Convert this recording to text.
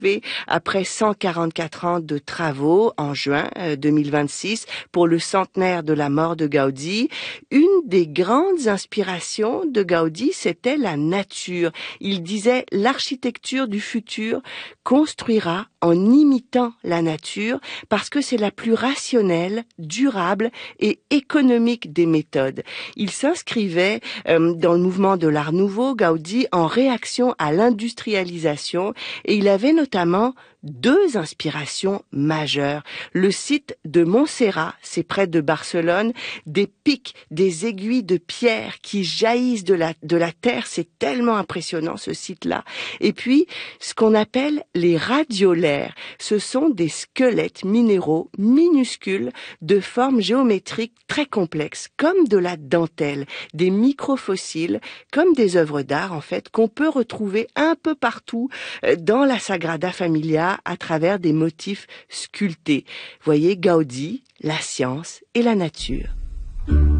après 144 ans de travaux en juin 2026 pour le centenaire de la mort de Gaudí. Une des grandes inspirations de Gaudí, c'était la nature. Il disait l'architecture du futur construira en imitant la nature parce que c'est la plus rationnelle, durable et économique des méthodes. Il s'inscrivait dans le mouvement de l'Art Nouveau, Gaudí, en réaction à l'industrialisation, et il avait notamment deux inspirations majeures. Le site de Montserrat, c'est près de Barcelone, des pics, des aiguilles de pierre qui jaillissent de la terre, c'est tellement impressionnant ce site-là. Et puis, ce qu'on appelle les radiolaires, ce sont des squelettes minéraux minuscules de formes géométriques très complexes, comme de la dentelle, des microfossiles, comme des œuvres d'art en fait, qu'on peut retrouver un peu partout dans la Sagrada Familia à travers des motifs sculptés. Voyez, Gaudí, la science et la nature.